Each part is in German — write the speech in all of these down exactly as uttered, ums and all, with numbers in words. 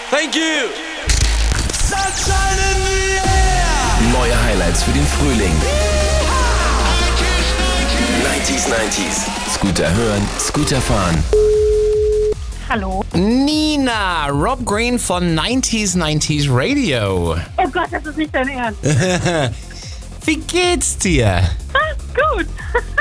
Thank you. Sunshine in the air. Neue Highlights für den Frühling. neunziger neunziger. Scooter hören, Scooter fahren. Hallo. Nina, Rob Green von neunziger neunziger Radio. Oh Gott, das ist nicht dein Ernst. Wie geht's dir? Ah, gut.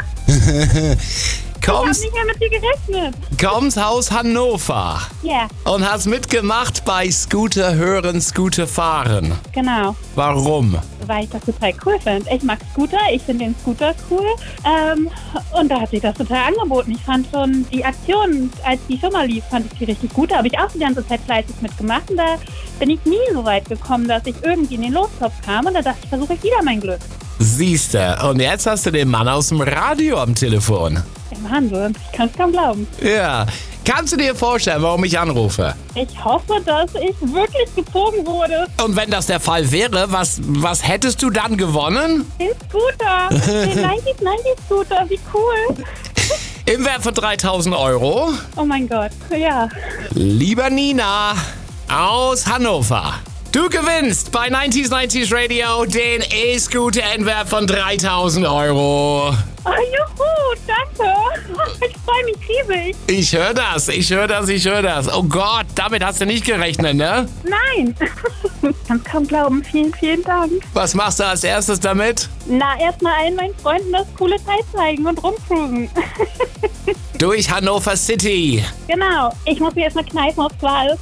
Ich habe Kommst, nicht mehr mit dir gerechnet. kommst aus Hannover Ja, und hast mitgemacht bei Scooter hören, Scooter fahren. genau. Warum? Weil ich das total cool finde. Ich mag Scooter, ich finde den Scooter cool. Ähm, und da hat sich das total angeboten. Ich fand schon die Aktion, als die schon mal lief, fand ich die richtig gut. Da habe ich auch die ganze Zeit fleißig mitgemacht. Und da bin ich nie so weit gekommen, dass ich irgendwie in den Lostopf kam. Und da dachte ich, versuche ich wieder mein Glück. Siehste, und jetzt hast du den Mann aus dem Radio am Telefon. Der Wahnsinn, ich kann es kaum glauben. Ja, kannst du dir vorstellen, warum ich anrufe? Ich hoffe, dass ich wirklich gezogen wurde. Und wenn das der Fall wäre, was, was hättest du dann gewonnen? Den Scooter, den neunzig neunzig Scooter, wie cool. Im Wert von dreitausend Euro. Oh mein Gott, ja. Lieber Nina aus Hannover, du gewinnst bei neunziger neunziger Radio den E-Scooter im Wert von dreitausend Euro. Oh, juhu, danke. Ich freue mich riesig. Ich höre das, ich höre das, ich höre das. Oh Gott, damit hast du nicht gerechnet, ne? Nein. Ich kann es kaum glauben. Vielen, vielen Dank. Was machst du als erstes damit? Na, erstmal allen meinen Freunden das coole Teil zeigen und rumcruisen. Durch Hannover City. Genau. Ich muss mir erstmal kneifen, ob es wahr ist.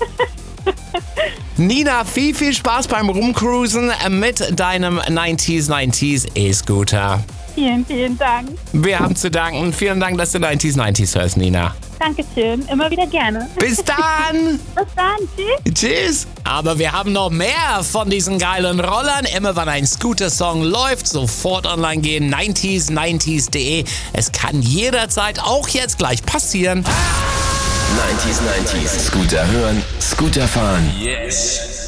Nina, viel, viel Spaß beim Rumcruisen mit deinem neunziger neunziger E-Scooter. Vielen, vielen Dank. Wir haben zu danken. Vielen Dank, dass du neunziger neunziger hörst, Nina. Dankeschön. Immer wieder gerne. Bis dann. Bis dann. Tschüss. Tschüss. Aber wir haben noch mehr von diesen geilen Rollern. Immer wenn ein Scooter-Song läuft, sofort online gehen, neunziger neunziger punkt de. Es kann jederzeit, auch jetzt gleich passieren. neunziger neunziger. Scooter hören, Scooter fahren. Yes.